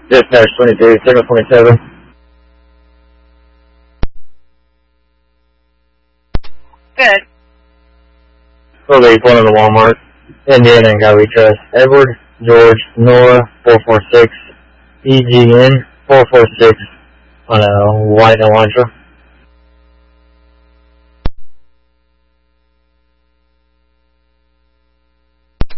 Dispatch 23, signal 27. Good. Release one of the Walmart. Indiana and Got We Trust. Edward, George, Nora, 446. EGN, 446 on a white Elantra.